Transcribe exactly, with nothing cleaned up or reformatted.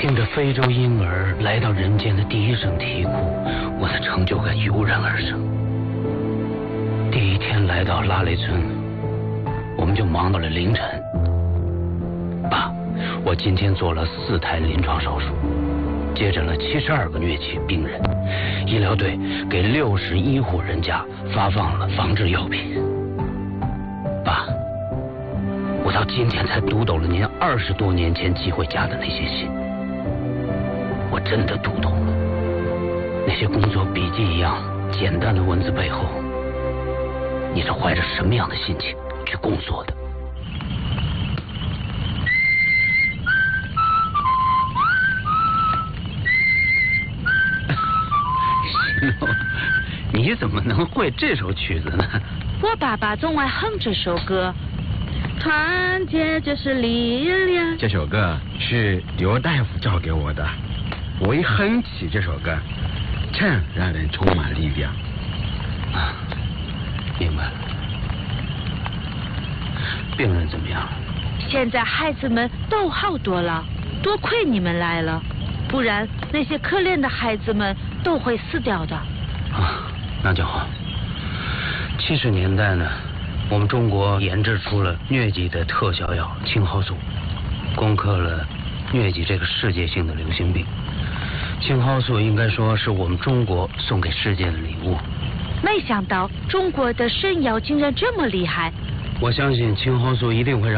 听着非洲婴儿来到人间的第一声啼哭，我的成就感油然而生。第一天来到拉雷村，我们就忙到了凌晨。爸，我今天做了四台临床手术，接诊了七十二个疟疾病人，医疗队给六十一户人家发放了防治药品。爸，我到今天才读懂了您二十多年前寄回家的那些信，我真的读懂了那些工作笔记一样简单的文字背后，你是怀着什么样的心情去工作的？你怎么能会这首曲子呢？ 我爸爸总爱哼这首歌，团结就是力量。 这首歌是刘大夫教给我的，我一哼起这首歌，真让人充满力量。 啊，明白了。病人怎么样？ 现在孩子们都好多了，多亏你们来了，不然那些可怜的孩子们都会死掉的。 啊，那就好。七十年代呢，我们中国研制出了疟疾的特效药青蒿素，攻克了疟疾这个世界性的流行病。青蒿素应该说是我们中国送给世界的礼物。 没想到中国的神药竟然这么厉害。 我相信青蒿素一定会让